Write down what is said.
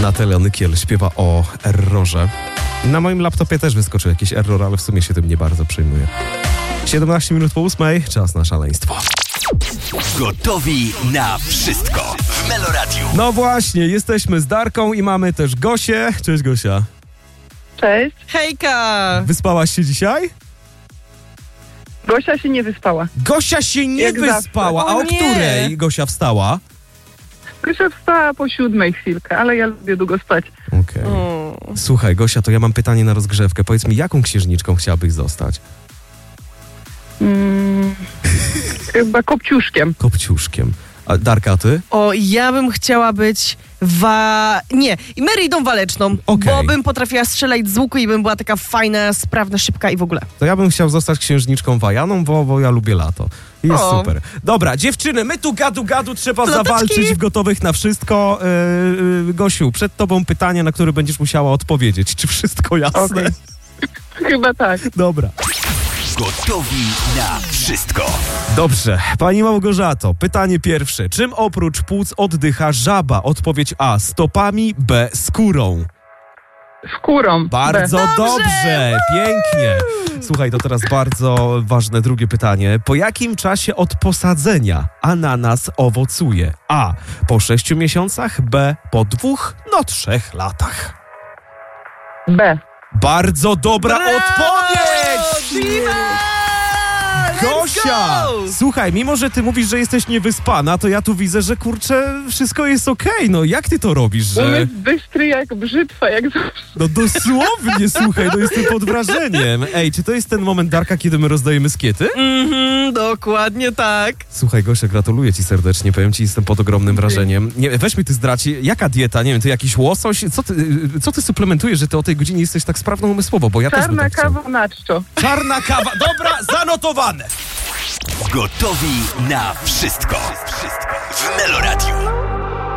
Natalia Nykiel śpiewa o errorze. Na moim laptopie też wyskoczył jakiś error, ale w sumie się tym nie bardzo przejmuję. 17 minut po 8, czas na szaleństwo. Gotowi na wszystko w Meloradiu. No właśnie, jesteśmy z Darką i mamy też Gosię. Cześć Gosia. Cześć. Hejka! Wyspałaś się dzisiaj? Gosia się nie wyspała. Gosia się nie Jak wyspała. zawsze. A o O nie. której Gosia wstała? Gosia wstała po 7 chwilkę, ale ja lubię długo spać. Okej. Słuchaj Gosia, to ja mam pytanie na rozgrzewkę. Powiedz mi, jaką księżniczką chciałabyś zostać? Chyba kopciuszkiem. Kopciuszkiem. A Darka, a ty? O, ja bym chciała być Meridą Waleczną, Okej. bo bym potrafiła strzelać z łuku i bym była taka fajna, sprawna, szybka i w ogóle. To ja bym chciał zostać księżniczką Wajaną, bo ja lubię lato. Jest O. super. Dobra, dziewczyny, my tu gadu trzeba Ploteczki. zawalczyć w Gotowych na wszystko. Gosiu, przed tobą pytanie, na które będziesz musiała odpowiedzieć. Czy wszystko jasne? Okej. Chyba tak. Dobra. Gotowi na wszystko. Dobrze. Pani Małgorzato, pytanie pierwsze. Czym oprócz płuc oddycha żaba? Odpowiedź A. Stopami, B. Skórą. Skórą. Bardzo B. dobrze, pięknie. Słuchaj, to teraz bardzo ważne drugie pytanie. Po jakim czasie od posadzenia ananas owocuje? A. Po 6 miesiącach, B. Po 2, 3 latach. B. Bardzo dobra Brawo! odpowiedź! Diva! Gosia! Let's go! Słuchaj, mimo że ty mówisz, że jesteś niewyspana, to ja tu widzę, że kurczę, wszystko jest okej. No jak ty to robisz, że... Umysł bystry jak brzytwa, jak zawsze. No dosłownie, słuchaj, no jestem pod wrażeniem. Ej, czy to jest ten moment, Darka, kiedy my rozdajemy skiety? Dokładnie tak. Słuchaj, Gosia, gratuluję ci serdecznie, powiem ci, jestem pod ogromnym wrażeniem. Nie, weź mi ty zdradź, jaka dieta, nie wiem, ty jakiś łosoś? Co ty suplementujesz, że ty o tej godzinie jesteś tak sprawną umysłowo, bo ja też bym Czarna tak chciał. kawa na czczo. Czarna kawa, dobra, zanotowane. Gotowi na wszystko w Meloradiu.